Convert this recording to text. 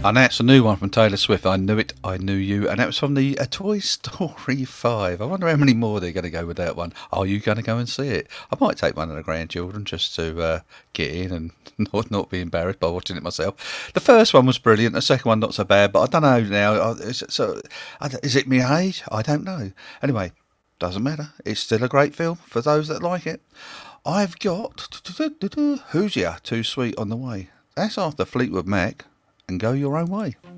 And that's a new one from Taylor Swift. I Knew It, I Knew You. And that was from the Toy Story 5. I wonder how many more they're going to go with that one. Are you going to go and see it? I might take one of the grandchildren just to get in and not be embarrassed by watching it myself. The first one was brilliant. The second one, not so bad. But I don't know now. Is it my age? I don't know. Anyway, doesn't matter. It's still a great film for those that like it. I've got Who's Ya? Too Sweet on the way. That's after Fleetwood Mac and Go Your Own Way.